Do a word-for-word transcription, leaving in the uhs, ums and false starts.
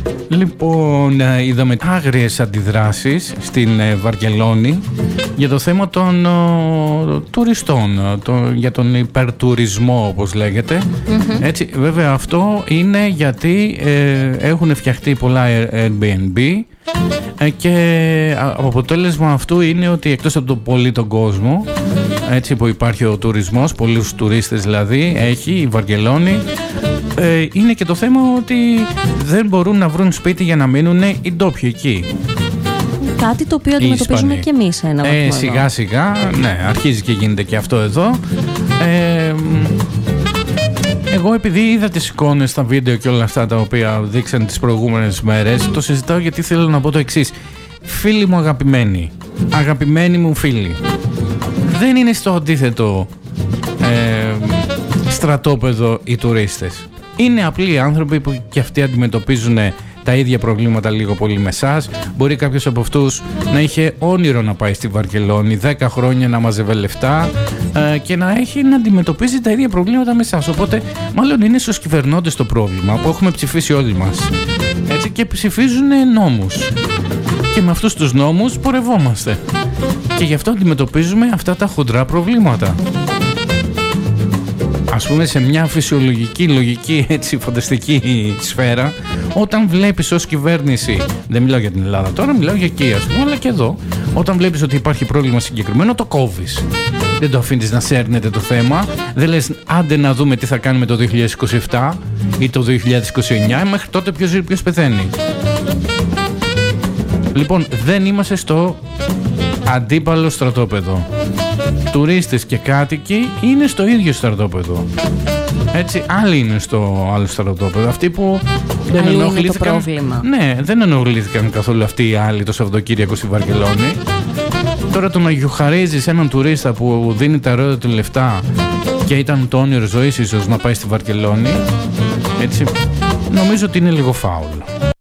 Λοιπόν, είδαμε άγριες αντιδράσεις στην Βαρκελόνη για το θέμα των ο, τουριστών, το, για τον υπερτουρισμό όπως λέγεται. Mm-hmm. Έτσι, βέβαια αυτό είναι γιατί ε, έχουν φτιαχτεί πολλά Airbnb ε, και αποτέλεσμα αυτού είναι ότι εκτός από το πολύ τον κόσμο, έτσι που υπάρχει ο τουρισμός, πολλούς τουρίστες δηλαδή έχει η Βαρκελόνη, ε, είναι και το θέμα ότι δεν μπορούν να βρουν σπίτι για να μείνουν οι ντόπιοι εκεί. Κάτι το οποίο αντιμετωπίζουμε και εμείς σε ένα βαθμό. Ε, σιγά σιγά, ναι, αρχίζει και γίνεται και αυτό εδώ. Ε, εγώ επειδή είδα τις εικόνες στα βίντεο και όλα αυτά τα οποία δείξαν τις προηγούμενες μέρες, το συζητάω γιατί θέλω να πω το εξής. Φίλοι μου αγαπημένοι, αγαπημένοι μου φίλοι, δεν είναι στο αντίθετο ε, στρατόπεδο οι τουρίστες. Είναι απλοί άνθρωποι που και αυτοί αντιμετωπίζουν τα ίδια προβλήματα λίγο πολύ με εσάς. Μπορεί κάποιος από αυτούς να είχε όνειρο να πάει στη Βαρκελόνη, δέκα χρόνια να μαζεύει λεφτά ε, και να έχει να αντιμετωπίζει τα ίδια προβλήματα με εσάς. Οπότε, μάλλον είναι στους κυβερνώντες το πρόβλημα που έχουμε ψηφίσει όλοι μας. Έτσι, και ψηφίζουν νόμους. Και με αυτούς τους νόμους πορευόμαστε. Και γι' αυτό αντιμετωπίζουμε αυτά τα χοντρά προβλήματα. Ας πούμε σε μια φυσιολογική, λογική, έτσι, φανταστική σφαίρα, όταν βλέπεις ως κυβέρνηση, δεν μιλάω για την Ελλάδα τώρα, μιλάω για εκεί ας πούμε, αλλά και εδώ, όταν βλέπεις ότι υπάρχει πρόβλημα συγκεκριμένο, το κόβεις. Δεν το αφήνεις να σέρνεται το θέμα, δεν λες άντε να δούμε τι θα κάνουμε το δύο χιλιάδες είκοσι επτά ή το δύο χιλιάδες είκοσι εννιά, μέχρι τότε ποιος ζει, ποιος πεθαίνει. Λοιπόν, δεν είμαστε στο αντίπαλο στρατόπεδο. Τουρίστες και κάτοικοι είναι στο ίδιο στρατόπεδο. Έτσι, άλλοι είναι στο άλλο στρατόπεδο. Αυτοί που δεν Αλλού ενοχλήθηκαν. Είναι το ναι, δεν ενοχλήθηκαν καθόλου αυτοί οι άλλοι το Σαββατοκύριακο στη Βαρκελόνη. Τώρα το να γιουχαρίζεις έναν τουρίστα που δίνει τα ρότα του λεφτά και ήταν το όνειρο ζωής ίσως να πάει στη Βαρκελόνη, έτσι, νομίζω ότι είναι λίγο φάουλ.